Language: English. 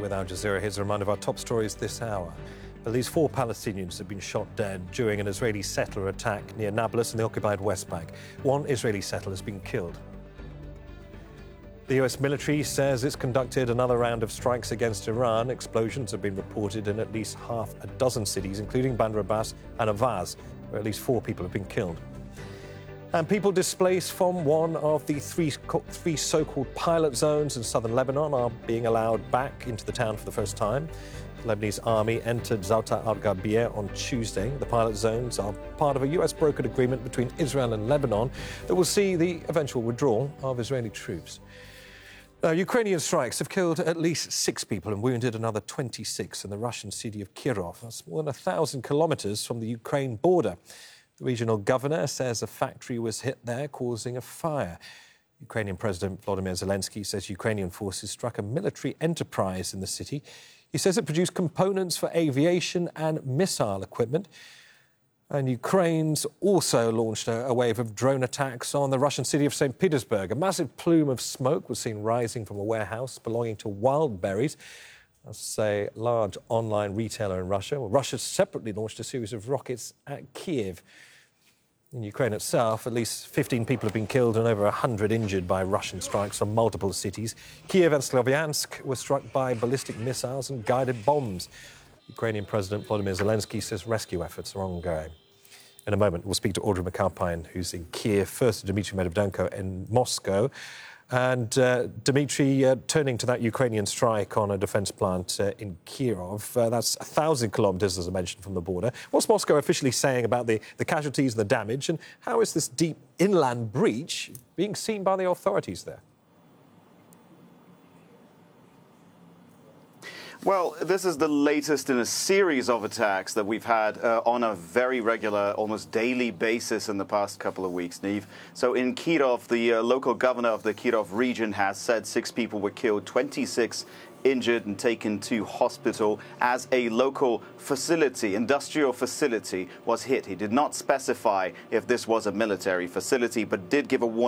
with Al Jazeera. Here's a reminder of our top stories this hour. At least 4 Palestinians have been shot dead during an Israeli settler attack near Nablus in the occupied West Bank. 1 Israeli settler has been killed. The US military says it's conducted another round of strikes against Iran. Explosions have been reported in at least half a dozen cities, including Bandar Abbas and Avaz, where at least 4 people have been killed. And people displaced from one of the three so-called pilot zones in southern Lebanon are being allowed back into the town for the first time. The Lebanese army entered Zauta al-Gharbiyah on Tuesday. The pilot zones are part of a US-brokered agreement between Israel and Lebanon that will see the eventual withdrawal of Israeli troops. Ukrainian strikes have killed at least 6 people and wounded another 26 in the Russian city of Kirov. That's more than 1,000 kilometers from the Ukraine border. The regional governor says a factory was hit there, causing a fire. Ukrainian President Volodymyr Zelensky says Ukrainian forces struck a military enterprise in the city. He says it produced components for aviation and missile equipment. And Ukraine's also launched a wave of drone attacks on the Russian city of St. Petersburg. A massive plume of smoke was seen rising from a warehouse belonging to Wildberries, that's a large online retailer in Russia. Well, Russia separately launched a series of rockets at Kiev. In Ukraine itself, at least 15 people have been killed and over 100 injured by Russian strikes from multiple cities. Kiev and Slavyansk were struck by ballistic missiles and guided bombs. Ukrainian President Volodymyr Zelensky says rescue efforts are ongoing. In a moment, we'll speak to Audrey McAlpine, who's in Kiev, first to Dmitry Medvedenko in Moscow. And Dmitry, turning to that Ukrainian strike on a defence plant in Kirov, that's 1,000 kilometres, as I mentioned, from the border. What's Moscow officially saying about the casualties and the damage, and how is this deep inland breach being seen by the authorities there? Well, this is the latest in a series of attacks that we've had on a very regular, almost daily basis in the past couple of weeks, Neve. So in Kirov, the local governor of the Kirov region has said 6 people were killed, 26 injured and taken to hospital as a local facility, industrial facility, was hit. He did not specify if this was a military facility, but did give a warning.